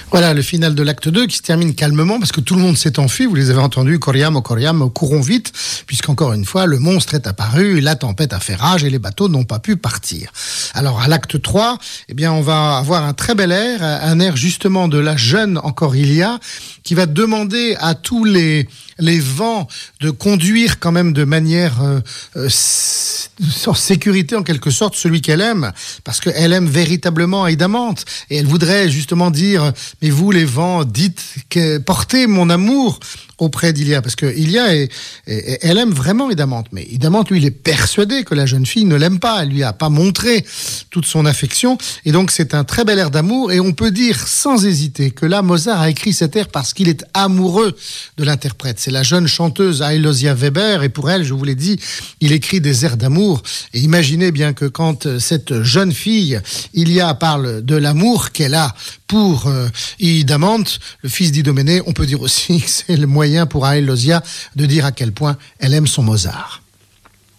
Voilà le final de l'acte 2 qui se termine calmement parce que tout le monde s'est enfui. Vous les avez entendus, Coriam, courons vite, puisqu'encore une fois, le monstre est apparu, la tempête a fait rage et les bateaux n'ont pas pu partir. Alors à l'acte 3, eh bien, on va avoir un très bel air, un air justement de la jeune encore Ilia, qui va demander à tous les vents de conduire quand même de manière en sécurité en quelque sorte celui qu'elle aime, parce qu'elle aime véritablement Aïdamante et elle voudrait justement dire mais vous les vents portez mon amour auprès d'Ilia, parce que Ilia elle aime vraiment Aïdamante, mais Aïdamante lui il est persuadé que la jeune fille ne l'aime pas, elle lui a pas montré toute son affection, et donc c'est un très bel air d'amour, et on peut dire sans hésiter que là Mozart a écrit cet air parce qu'il est amoureux de l'interprète. C'est la jeune chanteuse Ailosia Weber, et pour elle, je vous l'ai dit, il écrit des airs d'amour, et imaginez bien que quand cette jeune fille Ilia parle de l'amour qu'elle a pour Aïdamante, le fils d'Idoménée, on peut dire aussi que c'est le moyen pour Ailosia de dire à quel point elle aime son Mozart.